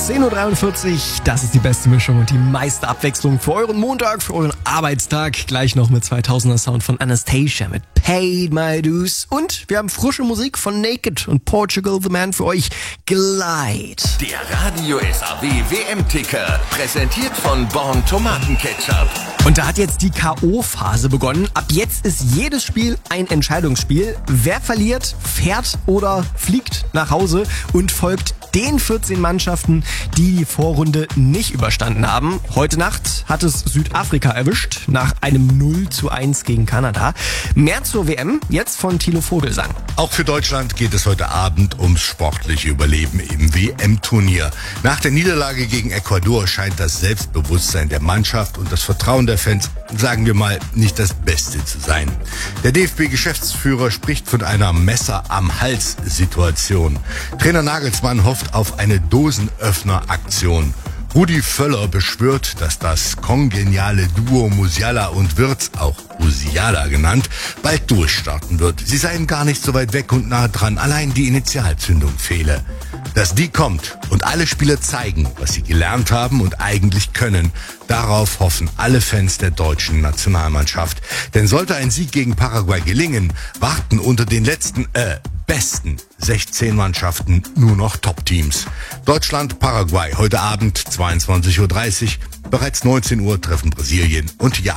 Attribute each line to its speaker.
Speaker 1: 10.43 Uhr, das ist die beste Mischung und die meiste Abwechslung für euren Montag, für euren Arbeitstag. Gleich noch mit 2000er Sound von Anastasia mit Paid My Dues. Und wir haben frische Musik von Naked und Portugal The Man für euch. Glide.
Speaker 2: Der Radio SAW WM-Ticker, präsentiert von Born Tomatenketchup.
Speaker 1: Und da hat jetzt die K.O.-Phase begonnen. Ab jetzt ist jedes Spiel ein Entscheidungsspiel. Wer verliert, fährt oder fliegt nach Hause und folgt den 14 Mannschaften, die die Vorrunde nicht überstanden haben. Heute Nacht hat es Südafrika erwischt, nach einem 0:1 gegen Kanada. Mehr zur WM, jetzt von Thilo Vogelsang.
Speaker 3: Auch für Deutschland geht es heute Abend ums sportliche Überleben im WM-Turnier. Nach der Niederlage gegen Ecuador scheint das Selbstbewusstsein der Mannschaft und das Vertrauen der Fans, sagen wir mal, nicht das Beste zu sein. Der DFB-Geschäftsführer spricht von einer Messer-am-Hals-Situation. Trainer Nagelsmann hofft auf eine Dosenöffner-Aktion. Rudi Völler beschwört, dass das kongeniale Duo Musiala und Wirtz, auch Musiala genannt, bald durchstarten wird. Sie seien gar nicht so weit weg und nah dran, allein die Initialzündung fehle. Dass die kommt und alle Spieler zeigen, was sie gelernt haben und eigentlich können, darauf hoffen alle Fans der deutschen Nationalmannschaft. Denn sollte ein Sieg gegen Paraguay gelingen, warten unter den besten 16 Mannschaften nur noch Top-Teams. Deutschland, Paraguay, heute Abend 22.30 Uhr. Bereits 19 Uhr treffen Brasilien und Japan.